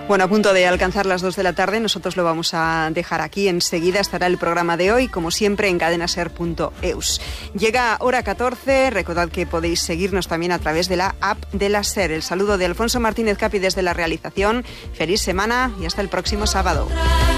Bueno, a punto de alcanzar las 2 de la tarde, nosotros lo vamos a dejar aquí. Enseguida estará el programa de hoy, como siempre, en cadenaser.eus. Llega hora 14, recordad que podéis seguirnos también a través de la app de la SER. El saludo de Alfonso Martínez Capi desde la realización. Feliz semana y hasta el próximo sábado.